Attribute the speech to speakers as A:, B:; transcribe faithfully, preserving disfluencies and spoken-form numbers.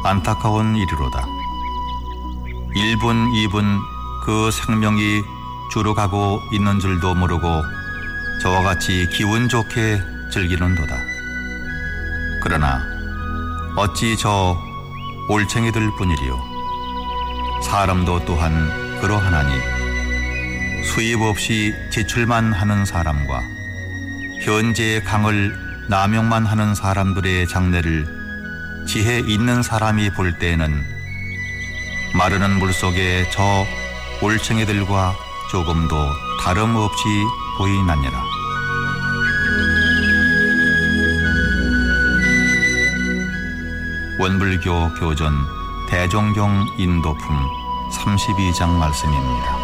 A: 안타까운 일이로다. 일 분, 이 분 그 생명이 줄어가고 있는 줄도 모르고 저와 같이 기분 좋게 즐기는도다. 그러나 어찌 저 올챙이들 뿐이리요. 사람도 또한 그러하나니 수입 없이 지출만 하는 사람과 현재의 강을 남용만 하는 사람들의 장래를 지혜 있는 사람이 볼 때에는 마르는 물속에 저 올챙이들과 조금도 다름없이 보이나니라. 원불교 교전 대종경 인도품 삼십이 장 말씀입니다.